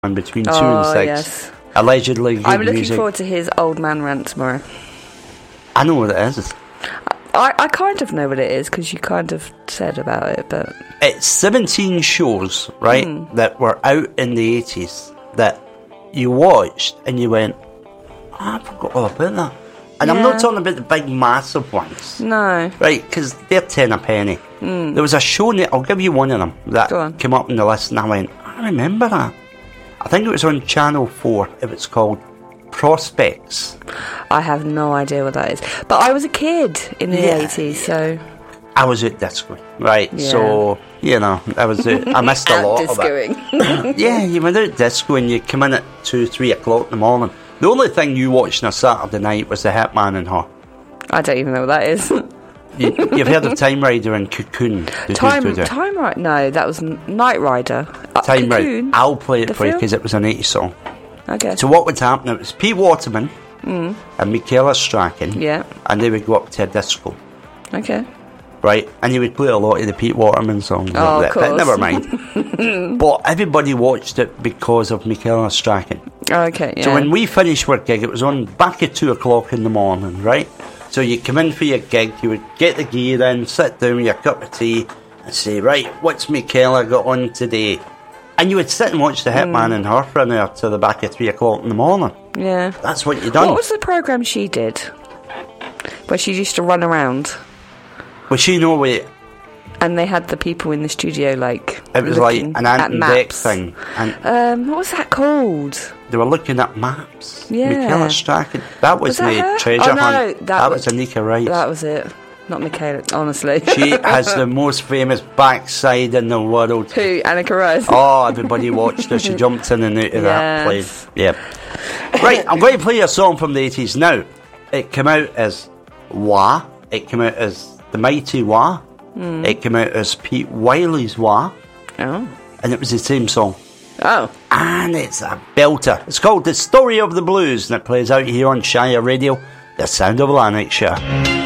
and between 2 and 6. Yes. Allegedly good I'm looking music. forward to his old man rant tomorrow. I know what it is. I kind of know what it is, because you kind of said about it, but... It's 17 shows, right, that were out in the 80s that you watched and you went, I forgot all about that. And I'm not talking about the big, massive ones. No. Right, because they're 10 a penny. There was a show, I'll give you one of them, that came up in the list, and I went, I remember that. I think it was on Channel 4. It was called Prospects. I have no idea what that is. But I was a kid in the 80s, so... I was out discoing, right? Yeah. So, I was out. I missed a lot of it. Yeah, you went out discoing, you come in at 2, 3 o'clock in the morning. The only thing you watched on a Saturday night was The Hitman and Her. I don't even know what that is. You've heard of Time Rider and Cocoon? Time Rider? No, that was Knight Rider. Time Cocoon? Rider. I'll play it The for you film? because it was an 80s song. Okay. So what would happen? It was Pete Waterman and Michaela Strachan. Yeah. And they would go up to a disco. Okay. Right? And he would play a lot of the Pete Waterman songs. Oh, of course. But never mind. But everybody watched it because of Michaela Strachan. Okay, yeah. So when we finished our gig, it was on back at 2 o'clock in the morning, right? So you come in for your gig, you would get the gear in, sit down with your cup of tea and say, right, what's Michaela got on today? And you would sit and watch The Hitman and Her for an hour till the back at 3 o'clock in the morning. Yeah. That's what you done. What was the programme she did? Where she used to run around? Well, she know what... And they had the people in the studio, like, It was like looking an at Ant-and-Dec maps. thing. And What was that called? they were looking at maps. Yeah. Michaela Strachan. That was that the her? treasure Oh, no, hunt. that was Anika Rice. That was it. Not Michaela, honestly. She has the most famous backside in the world. Who? Annika Rice? Oh, everybody watched her. She jumped in and out of that plane. Yes. Yeah. Right, I'm going to play a song from the 80s now. It came out as Wah. It came out as The Mighty Wah. It came out as Pete Wiley's Wah. Oh. And it was the same song. Oh. And it's a belter. It's called The Story of the Blues, and it plays out here on Shire Radio, the sound of Lanarkshire.